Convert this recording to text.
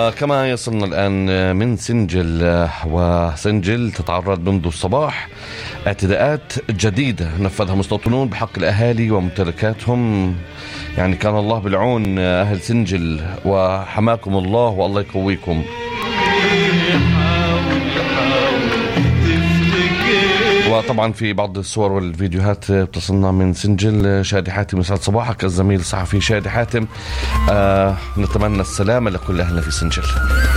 وكما يصلنا الآن من سنجل، وسنجل تتعرض منذ الصباح اعتداءات جديدة نفذها مستوطنون بحق الأهالي وممتلكاتهم. يعني كان الله بالعون أهل سنجل، وحماكم الله والله يقويكم. وطبعا في بعض الصور والفيديوهات بتصلنا من سنجل. شادي حاتم، يسعد صباحك الزميل الصحفي شادي حاتم. نتمنى السلامة لكل أهلنا في سنجل.